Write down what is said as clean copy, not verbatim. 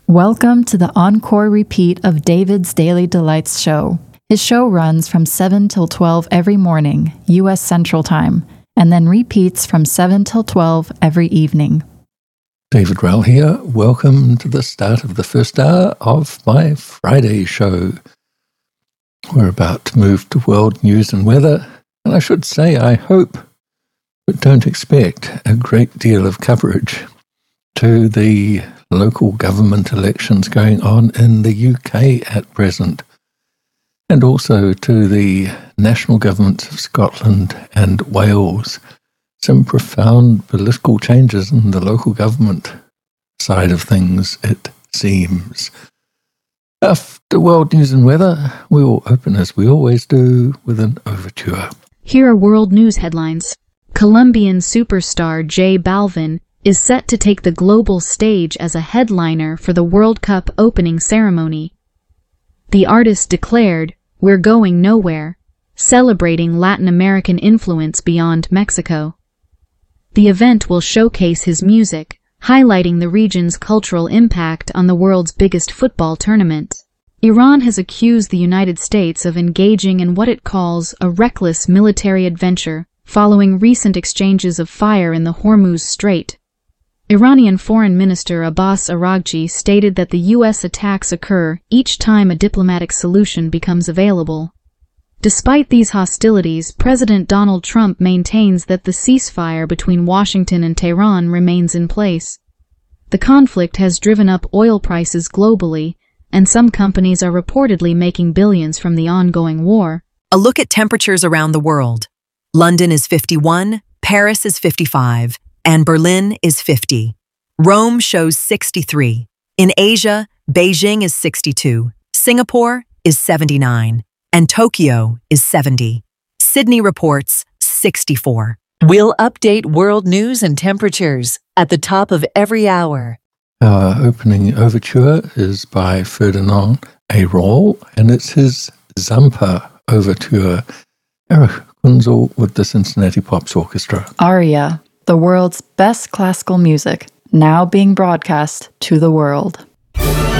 Welcome to the encore repeat of David's Daily Delights show. His show runs from 7 till 12 every morning, U.S. Central Time, and then repeats from 7 till 12 every evening. David Rowell here. Welcome to the start of the first hour of my Friday show. We're about to move to world news and weather, and I should say I hope, but don't expect, a great deal of coverage to the local government elections going on in the UK at present, and also to the national governments of Scotland and Wales. Some profound political changes in the local government side of things, it seems. After world news and weather, we will open, as we always do, with an overture. Here are world news headlines. Colombian superstar J Balvin is set to take the global stage as a headliner for the World Cup opening ceremony. The artist declared, "We're going nowhere," celebrating Latin American influence beyond Mexico. The event will showcase his music, highlighting the region's cultural impact on the world's biggest football tournament. Iran has accused the United States of engaging in what it calls a reckless military adventure following recent exchanges of fire in the Hormuz Strait. Iranian Foreign Minister Abbas Araghchi stated that the U.S. attacks occur each time a diplomatic solution becomes available. Despite these hostilities, President Donald Trump maintains that the ceasefire between Washington and Tehran remains in place. The conflict has driven up oil prices globally, and some companies are reportedly making billions from the ongoing war. A look at temperatures around the world. London is 51, Paris is 55, and Berlin is 50. Rome shows 63. In Asia, Beijing is 62, Singapore is 79, and Tokyo is 70. Sydney reports 64. We'll update world news and temperatures at the top of every hour. Our opening overture is by Ferdinand Aroll, and it's his Zampa overture. Eric Kunzel with the Cincinnati Pops Orchestra. Aria, the world's best classical music, now being broadcast to the world.